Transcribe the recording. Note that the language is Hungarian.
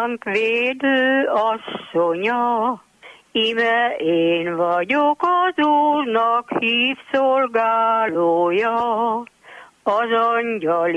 hazánk védő asszonya, ime én vagyok az Úrnak hív szolgálója, az angyali